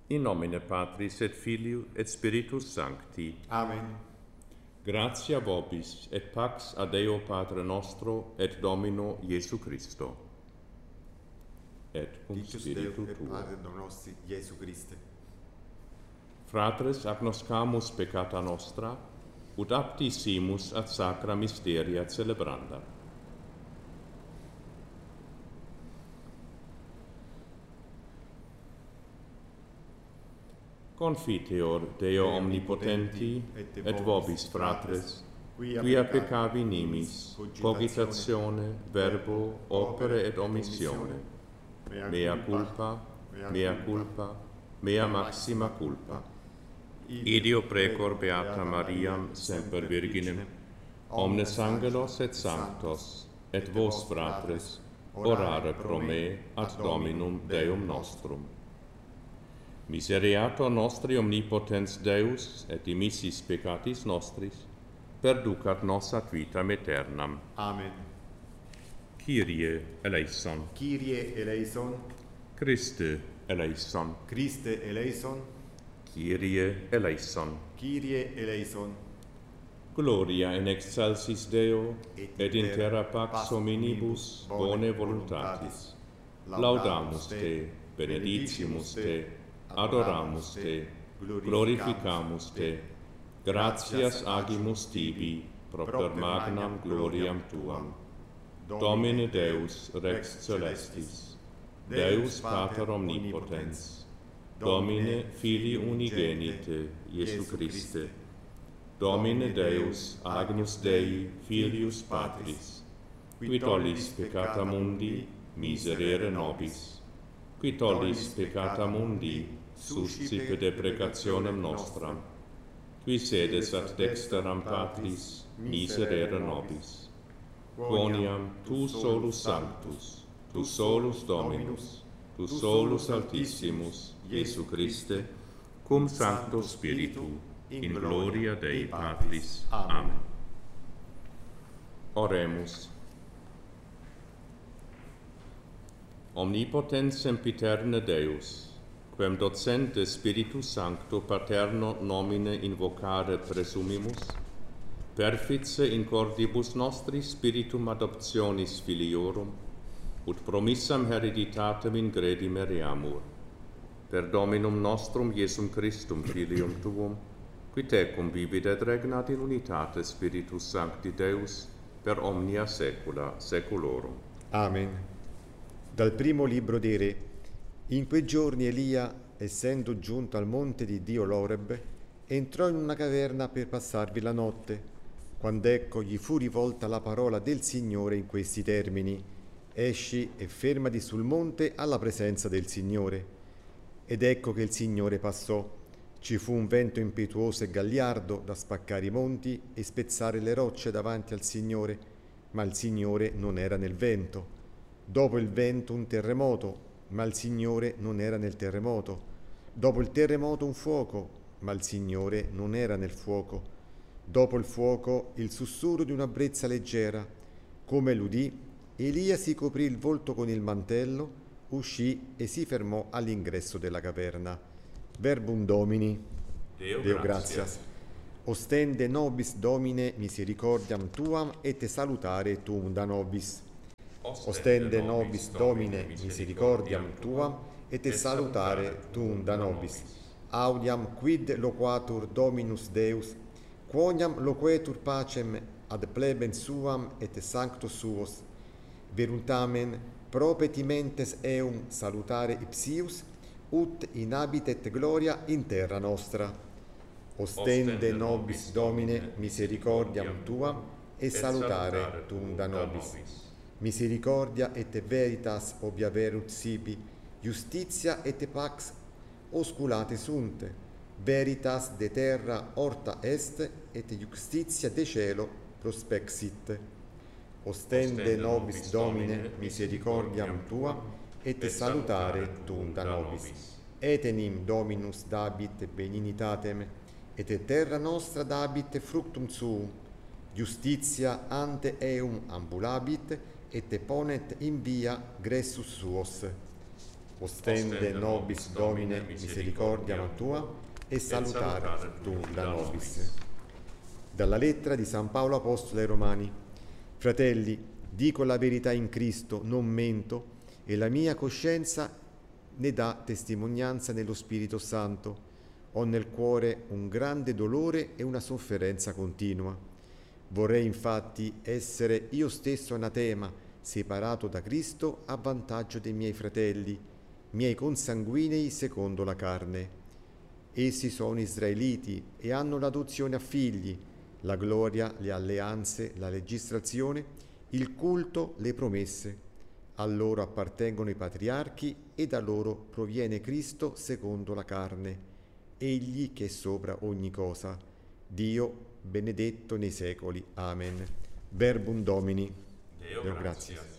In nomine Patris et Filii et Spiritus Sancti. Amen. Gratia vobis et pax a Deo Patre nostro et Domino Iesu Christo. Et cum Dictus Spiritu Deo et tuo. Pater nostri, Iesu Christe. Fratres agnoscamus peccata nostra, ut apti simus ad sacra mysteria celebranda. Confiteor Deo omnipotenti et vobis fratres, quia peccavi nimis, cogitatione, verbo, opere et omissione, mea culpa, mea maxima culpa. Ideo precor Beata Mariam semper Virginem, omnes angelos et sanctos, et vos fratres, orare pro me ad Dominum Deum nostrum. Miseriator nostri omnipotens Deus et dimissis peccatis nostris, perducat nos ad vitam aeternam. Amen. Kyrie eleison. Kyrie eleison, Christe eleison. Christe eleison, Kyrie eleison. Kyrie eleison. Gloria in excelsis Deo, et in terra pax hominibus bone voluntatis. Laudamus te, benedicimus te, adoramus te, glorificamus te, gratias agimus tibi, propter magnam gloriam tuam. Domine Deus Rex Celestis, Deus Pater Omnipotens, Domine Filii Unigenite, Iesu Christe, Domine Deus Agnus Dei Filius Patris, qui tollis peccata mundi, miserere nobis, qui tollis peccata mundi, suscipe deprecationem nostram, qui sedes ad dexteram Patris, miserere nobis. Quoniam tu solus sanctus, tu solus Dominus, tu solus Altissimus, Iesu Christe, cum Sancto Spiritu, in gloria Dei Patris. Amen. Oremus. Omnipotens sempiterne Deus, quem docente Spiritus Sancto paterno nomine invocare presumimus, perfice in cordibus nostris spiritum adoptionis filiorum, ut promissam hereditatem in gredi meriamur, per Dominum nostrum Iesum Christum Filium tuum, qui tecum vivit et regnat in unitate Spiritus Sancti Deus, per omnia saecula saeculorum. Amen. Dal primo libro dei Re. In quei giorni Elia, essendo giunto al monte di Dio l'Oreb, entrò in una caverna per passarvi la notte, quando ecco gli fu rivolta la parola del Signore in questi termini: esci e fermati sul monte alla presenza del Signore. Ed ecco che il Signore passò. Ci fu un vento impetuoso e gagliardo da spaccare i monti e spezzare le rocce davanti al Signore, ma il Signore non era nel vento. Dopo il vento un terremoto, ma il Signore non era nel terremoto. Dopo il terremoto un fuoco, ma il Signore non era nel fuoco. Dopo il fuoco il sussurro di una brezza leggera. Come l'udì, Elia si coprì il volto con il mantello, uscì e si fermò all'ingresso della caverna. Verbum Domini. Deo gratias. Ostende nobis Domine misericordiam tuam et te salutare tuum da nobis. Ostende nobis Domine misericordiam tuam et te salutare tuum da nobis. Audiam quid loquatur Dominus Deus, quoniam loquetur pacem ad plebem suam et sanctos suos. Veritamen propetimentes eum salutare ipsius, ut inabitet gloria in terra nostra. Ostende nobis Domine misericordiam tuam et salutare tuum da nobis. Misericordia et veritas obviaverut sibi, justitia et pax osculate sunt, veritas de terra orta est, et justitia de cielo prospexit. Ostende nobis Domine misericordiam tuam, et salutare tuum da nobis. Etenim Dominus dabit beninitatem, et terra nostra dabit fructum suum, justitia ante eum ambulabit, et ponet in via gressus suos. ostende nobis Domine misericordiam tua, e salutare tu da nobis. Dalla lettera di San Paolo Apostolo ai Romani. Fratelli, dico la verità in Cristo, non mento, e la mia coscienza ne dà testimonianza nello Spirito Santo. Ho nel cuore un grande dolore e una sofferenza continua. Vorrei infatti essere io stesso anatema, separato da Cristo a vantaggio dei miei fratelli, miei consanguinei secondo la carne. Essi sono israeliti e hanno l'adozione a figli, la gloria, le alleanze, la legislazione, il culto, le promesse. A loro appartengono i patriarchi e da loro proviene Cristo secondo la carne, egli che è sopra ogni cosa. Dio benedetto nei secoli. Amen. Verbum Domini. Deo gratias.